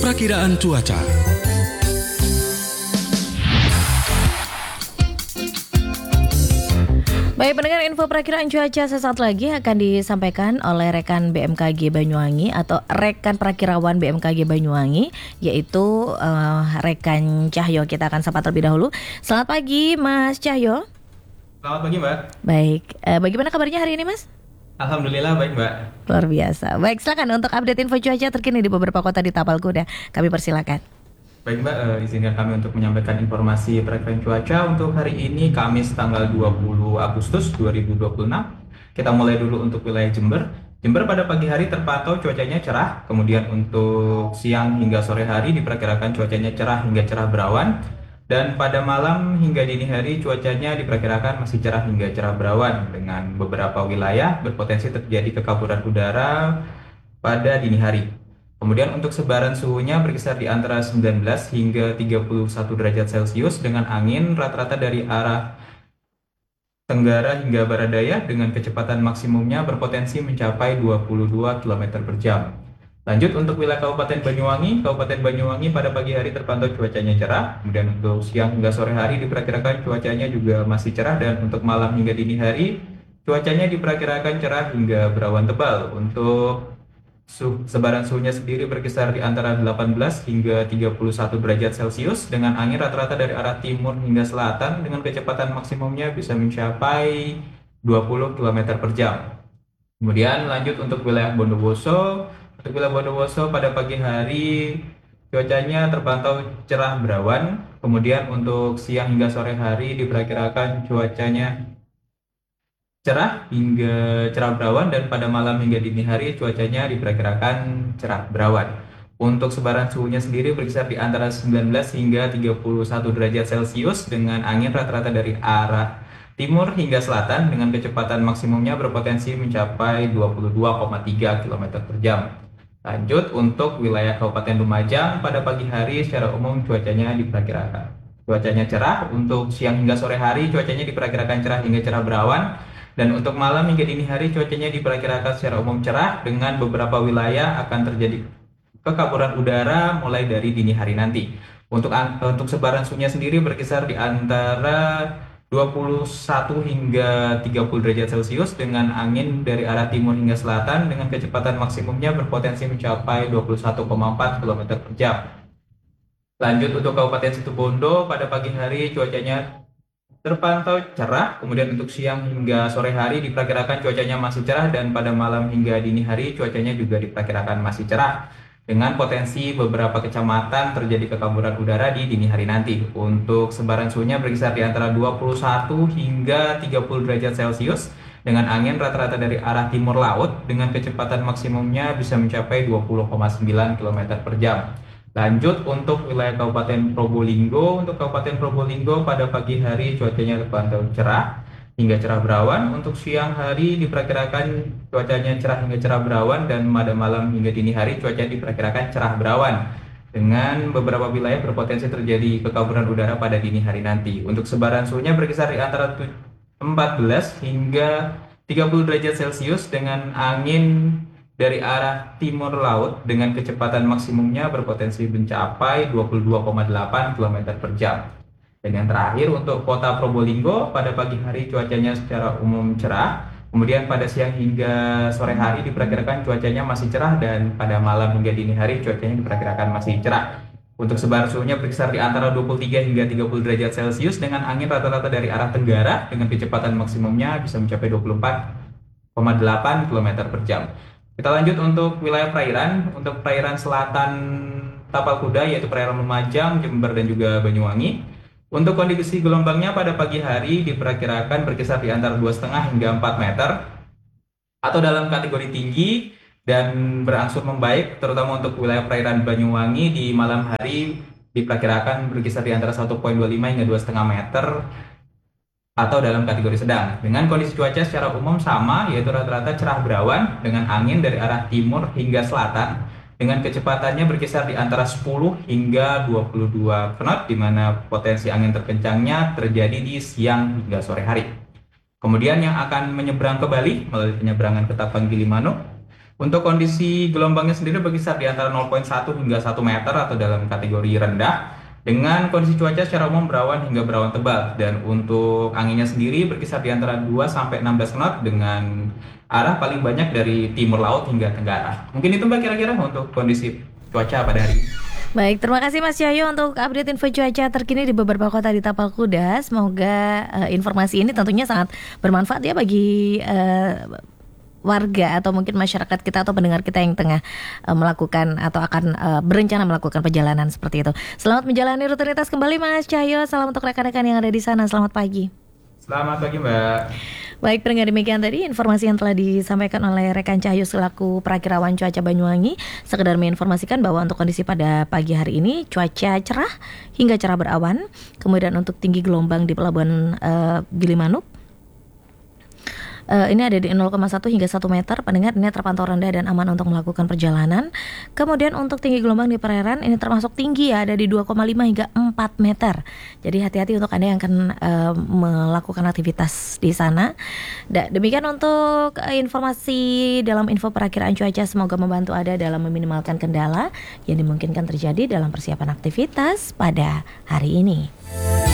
Perakiraan cuaca. Baik pendengar, info perakiraan cuaca sesaat lagi akan disampaikan oleh rekan BMKG Banyuwangi atau rekan perakirawan BMKG Banyuwangi, yaitu rekan Cahyo. Kita akan sapa terlebih dahulu. Selamat pagi Mas Cahyo. Selamat pagi Mbak. Baik, bagaimana kabarnya hari ini Mas? Alhamdulillah baik Mbak. Luar biasa. Baik, silakan untuk update info cuaca terkini di beberapa kota di Tapal Kuda. Kami persilakan. Baik Mbak, izinkan kami untuk menyampaikan informasi perakiraan cuaca untuk hari ini Kamis tanggal 20 Agustus 2026. Kita mulai dulu untuk wilayah Jember. Jember pada pagi hari terpantau cuacanya cerah, kemudian untuk siang hingga sore hari diperkirakan cuacanya cerah hingga cerah berawan. Dan pada malam hingga dini hari cuacanya diperkirakan masih cerah hingga cerah berawan dengan beberapa wilayah berpotensi terjadi kekaburan udara pada dini hari. Kemudian untuk sebaran suhunya berkisar di antara 19 hingga 31 derajat Celcius dengan angin rata-rata dari arah tenggara hingga barat daya dengan kecepatan maksimumnya berpotensi mencapai 22 km per jam. Lanjut untuk wilayah Kabupaten Banyuwangi. Kabupaten Banyuwangi pada pagi hari terpantau cuacanya cerah, kemudian untuk siang hingga sore hari diperkirakan cuacanya juga masih cerah, dan untuk malam hingga dini hari cuacanya diperkirakan cerah hingga berawan tebal. Untuk sebaran suhunya sendiri berkisar di antara 18 hingga 31 derajat Celcius dengan angin rata-rata dari arah timur hingga selatan dengan kecepatan maksimumnya bisa mencapai 20 km per jam. Kemudian lanjut untuk wilayah Bondowoso. Untuk wilayah Bondowoso pada pagi hari cuacanya terpantau cerah berawan. Kemudian untuk siang hingga sore hari diperkirakan cuacanya cerah hingga cerah berawan, dan pada malam hingga dini hari cuacanya diperkirakan cerah berawan. Untuk sebaran suhunya sendiri berkisar di antara 19 hingga 31 derajat Celcius dengan angin rata-rata dari arah timur hingga selatan dengan kecepatan maksimumnya berpotensi mencapai 22,3 km per jam. Lanjut untuk wilayah Kabupaten Lumajang, pada pagi hari secara umum cuacanya cerah. Untuk siang hingga sore hari cuacanya diperkirakan cerah hingga cerah berawan. Dan untuk malam hingga dini hari cuacanya diperkirakan secara umum cerah dengan beberapa wilayah akan terjadi kekaburan udara mulai dari dini hari nanti. Untuk sebaran suhunya sendiri berkisar di antara 21 hingga 30 derajat Celcius dengan angin dari arah timur hingga selatan dengan kecepatan maksimumnya berpotensi mencapai 21,4 km per jam. Lanjut untuk Kabupaten Situbondo, pada pagi hari cuacanya terpantau cerah, kemudian untuk siang hingga sore hari diperkirakan cuacanya masih cerah, dan pada malam hingga dini hari cuacanya juga diperkirakan masih cerah dengan potensi beberapa kecamatan terjadi kekaburan udara di dini hari nanti. Untuk sebaran suhunya berkisar di antara 21 hingga 30 derajat Celcius dengan angin rata-rata dari arah timur laut dengan kecepatan maksimumnya bisa mencapai 20,9 km per jam. Lanjut untuk wilayah Kabupaten Probolinggo. Untuk Kabupaten Probolinggo pada pagi hari cuacanya terpantau cerah hingga cerah berawan. Untuk siang hari diperkirakan cuacanya cerah hingga cerah berawan, dan pada malam hingga dini hari cuaca diperkirakan cerah berawan dengan beberapa wilayah berpotensi terjadi kekaburan udara pada dini hari nanti. Untuk sebaran suhunya berkisar di antara 14 hingga 30 derajat Celcius dengan angin dari arah timur laut dengan kecepatan maksimumnya berpotensi mencapai 22,8 km per jam. Dan yang terakhir untuk kota Probolinggo, pada pagi hari cuacanya secara umum cerah, kemudian pada siang hingga sore hari diperkirakan cuacanya masih cerah, dan pada malam hingga dini hari cuacanya diperkirakan masih cerah. Untuk sebaran suhunya berkisar di antara 23 hingga 30 derajat Celcius dengan angin rata-rata dari arah tenggara dengan kecepatan maksimumnya bisa mencapai 24,8 km per jam. Kita lanjut untuk wilayah perairan. Untuk perairan selatan Tapal Kuda yaitu perairan Lumajang, Jember, dan juga Banyuwangi. Untuk kondisi gelombangnya pada pagi hari diperkirakan berkisar di antara 2,5 hingga 4 meter atau dalam kategori tinggi, dan berangsur membaik terutama untuk wilayah perairan Banyuwangi. Di malam hari diperkirakan berkisar di antara 1,25 hingga 2,5 meter atau dalam kategori sedang. Dengan kondisi cuaca secara umum sama, yaitu rata-rata cerah berawan dengan angin dari arah timur hingga selatan dengan kecepatannya berkisar di antara 10 hingga 22 knot, di mana potensi angin terkencangnya terjadi di siang hingga sore hari. Kemudian yang akan menyeberang ke Bali melalui penyeberangan Ketapang Gilimanuk Untuk kondisi gelombangnya sendiri berkisar di antara 0,1 hingga 1 meter atau dalam kategori rendah, dengan kondisi cuaca secara umum berawan hingga berawan tebal. Dan untuk anginnya sendiri berkisar di antara 2 sampai 16 knot dengan arah paling banyak dari timur laut hingga tenggara. Mungkin itu Mbak kira-kira untuk kondisi cuaca pada hari ini. Baik, terima kasih Mas Cahyo untuk update info cuaca terkini di beberapa kota di Tapal Kuda. Semoga informasi ini tentunya sangat bermanfaat ya bagi warga atau mungkin masyarakat kita atau pendengar kita yang tengah melakukan atau akan berencana melakukan perjalanan seperti itu. Selamat menjalani rutinitas kembali Mas Cahyo. Salam untuk rekan-rekan yang ada di sana. Selamat pagi. Selamat pagi Mbak. Baik, pendengar, demikian tadi informasi yang telah disampaikan oleh rekan Cahyo selaku Prakirawan Cuaca Banyuwangi. Sekedar menginformasikan bahwa untuk kondisi pada pagi hari ini cuaca cerah hingga cerah berawan. Kemudian untuk tinggi gelombang di Pelabuhan Gilimanuk ini ada di 0,1 hingga 1 meter. Pendengar, ini terpantau rendah dan aman untuk melakukan perjalanan. Kemudian untuk tinggi gelombang di perairan ini termasuk tinggi ya, ada di 2,5 hingga 4 meter. Jadi hati-hati untuk Anda yang akan melakukan aktivitas di sana. Demikian untuk informasi dalam info perakiraan cuaca. Semoga membantu Anda dalam meminimalkan kendala yang dimungkinkan terjadi dalam persiapan aktivitas pada hari ini.